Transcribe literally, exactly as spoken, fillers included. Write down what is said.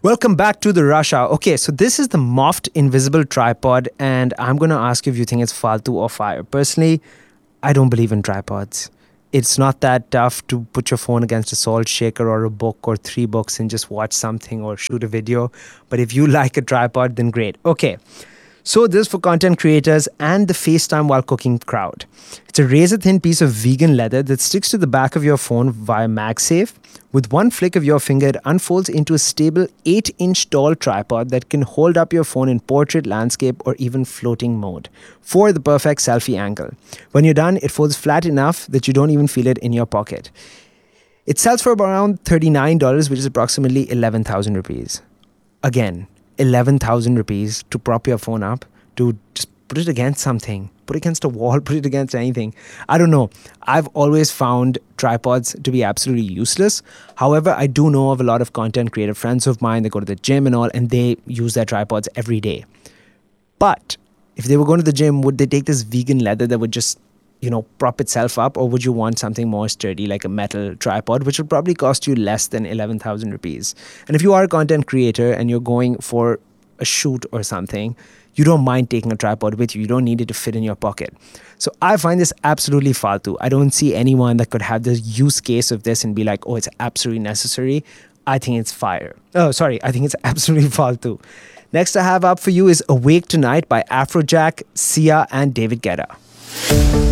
Welcome back to the Rush Hour. Okay, so this is the Moft Invisible Tripod, and I'm going to ask you if you think it's faltu or fire. Personally, I don't believe in tripods. It's not that tough to put your phone against a salt shaker or a book or three books and just watch something or shoot a video. But if you like a tripod, then great. Okay. So this is for content creators and the FaceTime while cooking crowd. It's a razor-thin piece of vegan leather that sticks to the back of your phone via MagSafe. With one flick of your finger, it unfolds into a stable eight-inch tall tripod that can hold up your phone in portrait, landscape, or even floating mode for the perfect selfie angle. When you're done, it folds flat enough that you don't even feel it in your pocket. It sells for around thirty-nine dollars, which is approximately eleven thousand rupees. Again, eleven thousand rupees to prop your phone up, to just put it against something, put it against a wall, put it against anything. I don't know. I've always found tripods to be absolutely useless. However, I do know of a lot of content creator friends of mine that go to the gym and all, and they use their tripods every day. But if they were going to the gym, would they take this vegan leather that would just, you know, prop itself up, or would you want something more sturdy like a metal tripod, which would probably cost you less than eleven thousand rupees? And if you are a content creator and you're going for a shoot or something, you don't mind taking a tripod with you. You don't need it to fit in your pocket. So I find this absolutely faltu. I don't see anyone that could have the use case of this and be like, oh, it's absolutely necessary. I think it's fire. Oh, sorry. I think it's absolutely faltu. Next I have up for you is Awake Tonight by Afrojack, Sia, and David Guetta.